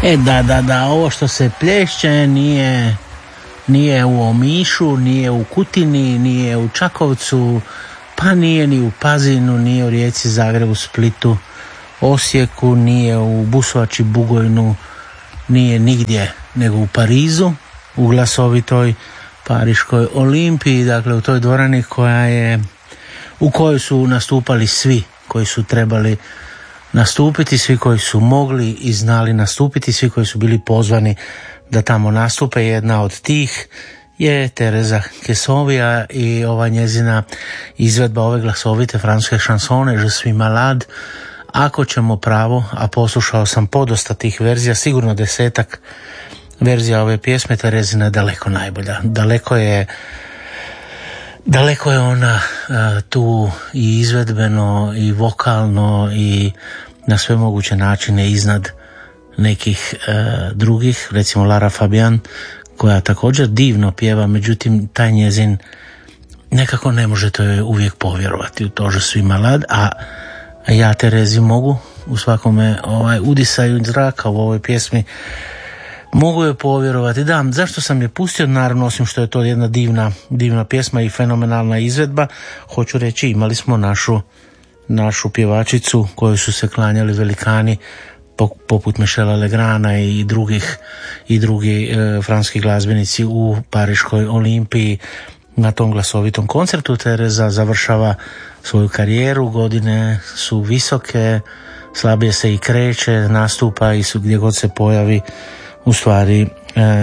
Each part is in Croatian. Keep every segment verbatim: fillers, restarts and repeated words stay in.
E da, da, da, ovo što se plješće nije, nije u Omišu, nije u Kutini, nije u Čakovcu, pa nije ni u Pazinu, nije u Rijeci, Zagrebu, Splitu, Osijeku, nije u Busovači, Bugojnu, nije nigdje nego u Parizu, u glasovitoj Pariškoj Olimpiji, dakle u toj dvorani koja je, u kojoj su nastupali svi koji su trebali nastupiti, svi koji su mogli i znali nastupiti, svi koji su bili pozvani da tamo nastupe. Jedna od tih je Tereza Kesovija i ova njezina izvedba ove glasovite francuske šansone Je suis malade. Ako ćemo pravo, a poslušao sam podosta tih verzija, sigurno desetak verzija ove pjesme, Terezina je daleko najbolja. Daleko je Daleko je ona uh, tu i izvedbeno i vokalno i na sve moguće načine iznad nekih uh, drugih, recimo Lara Fabian koja također divno pjeva, međutim taj njezin nekako ne možete joj uvijek povjerovati u to Je suis malade, a ja Terezi mogu u svakome ovaj, udisaju zraka u ovoj pjesmi mogu je povjerovati. Da, zašto sam je pustio? Naravno, osim što je to jedna divna, divna pjesma i fenomenalna izvedba, hoću reći, imali smo našu, našu pjevačicu koju su se klanjali velikani poput Michela Legrana i drugih i drugi e, francuski glazbenici u Pariškoj Olimpiji. Na tom glasovitom koncertu Tereza završava svoju karijeru, godine su visoke, slabije se i kreće, nastupa i su gdje god se pojavi u stvari e,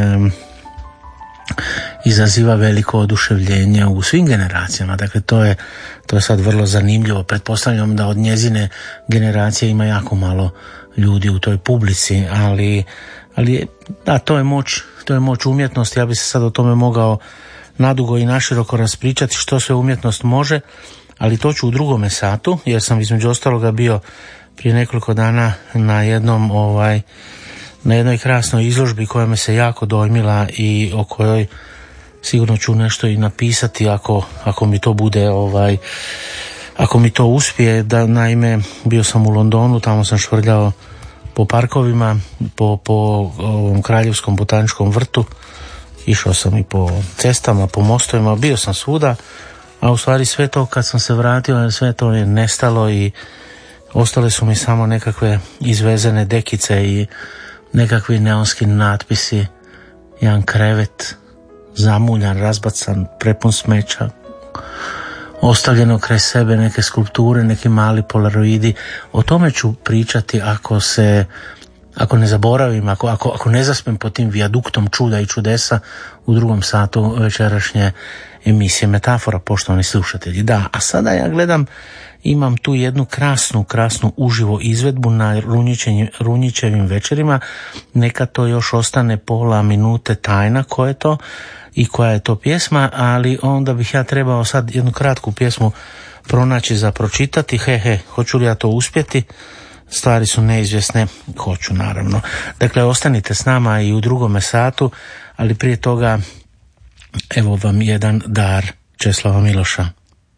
izaziva veliko oduševljenje u svim generacijama. Dakle, to je, to je sad vrlo zanimljivo. Pretpostavljam da od njezine generacije ima jako malo ljudi u toj publici, ali, ali da, to je moć, to je moć umjetnosti. Ja bi se sad o tome mogao nadugo i naširoko raspričati što sve umjetnost može, ali to ću u drugome satu, jer sam između ostaloga bio prije nekoliko dana na jednom ovaj na jednoj krasnoj izložbi koja me se jako dojmila i o kojoj sigurno ću nešto i napisati ako, ako mi to bude ovaj ako mi to uspije. Da, naime, bio sam u Londonu, tamo sam švrljao po parkovima, po, po ovom Kraljevskom botaničkom vrtu, išao sam i po cestama, po mostovima, bio sam svuda, a u stvari sve to kad sam se vratio, sve to je nestalo i ostale su mi samo nekakve izvezene dekice i nekakvi neonski natpisi, jedan krevet zamuljan, razbacan, prepun smeća, ostavljeno kraj sebe neke skulpture, neki mali polaroidi. O tome ću pričati ako se ako ne zaboravim, ako, ako, ako ne zaspem po tim vijaduktom čuda i čudesa u drugom satu večerašnje emisije Metafora, poštovani slušatelji. Da, a sada ja gledam, imam tu jednu krasnu, krasnu uživo izvedbu na Runjićevim večerima. Neka to još ostane pola minute tajna ko je to i koja je to pjesma, ali onda bih ja trebao sad jednu kratku pjesmu pronaći za pročitati. He, he, hoću li ja to uspjeti? Stvari su neizvjesne, hoću naravno. Dakle, ostanite s nama i u drugome satu, ali prije toga evo vam jedan dar Česlava Miloša.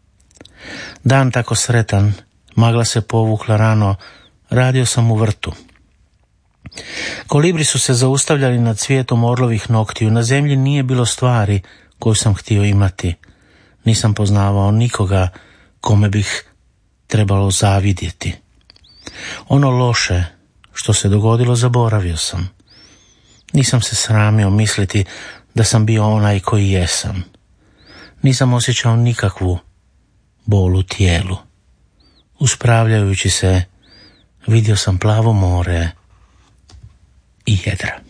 Dan tako sretan, magla se povukla rano, radio sam u vrtu. Kolibri su se zaustavljali nad cvijetom orlovih noktiju, na zemlji nije bilo stvari koju sam htio imati. Nisam poznavao nikoga kome bih trebalo zavidjeti. Ono loše što se dogodilo zaboravio sam. Nisam se sramio misliti da sam bio onaj koji jesam. Nisam osjećao nikakvu bol u tijelu. Uspravljajući se, vidio sam plavo more i jedra.